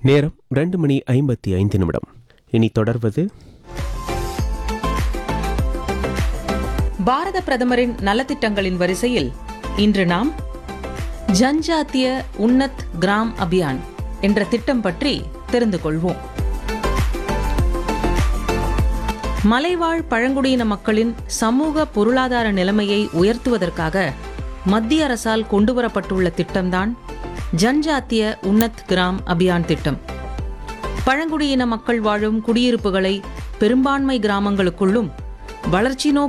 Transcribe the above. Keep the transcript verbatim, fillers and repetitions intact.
நேரம் ரெண்டு மணி ஐம்பத்தி ஐந்து நிமிடம். இனி தொடர்வது பாரத பிரதமரின் நலத்திட்டங்களின் வரிசையில் இன்று நாம் ஜன்ஜாத்திய உன்னத் கிராம் அபியான் என்ற திட்டம் பற்றி தெரிந்து கொள்வோம். மலைவாழ் பழங்குடியின மக்களின் சமூக பொருளாதார நிலைமையை உயர்த்துவதற்காக மத்திய அரசால் கொண்டுவரப்பட்டுள்ள திட்டம்தான் ஜன்ஜாத்திய உன்னத் கிராம் அபியான் திட்டம். பழங்குடியின மக்கள் வாழும் குடியிருப்புகளை பெரும்பான்மை கிராமங்களுக்குள்ளும் வளர்ச்சி நோக்கி